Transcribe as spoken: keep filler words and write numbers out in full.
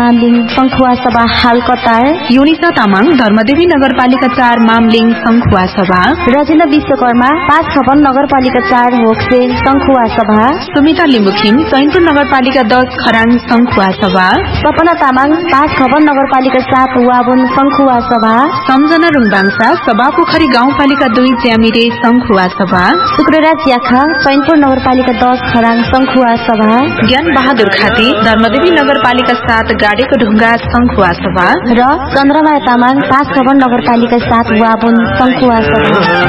मामलिङ संखुवा सभा हाल कतार, युनिसा तामाङ धर्मदेवी नगरपालिका चार मामलिङ संखुवा सभा, रजिला विश्वकर्मा पाँच छपन नगरपालिका चार होक्से संखुवा सभा, सुमिता लिम्बुखिम चैनपुर नगरपालिका दस खराङ संखुवा सभा, सपना तामाङ पाँच छपन नगरपालिका सात वाबुन संखुवा सभा, सम्झना रुङबाङसा सभापोखरी गाउँपालिका दुई ज्यामिरे संखुवा सभा, शुक्रराज याखा चैनपुर नगरपालिका दस खराङ संखुवा सभा, ज्ञान बहादुर खाती धर्मदेवी नगरपालिका सात गाडेको ढुङ्गा संखुवा सभा र चन्द्रमाया तामाङ पाँच छपन नगरपालिका सात वाबुन संखुवा सभा।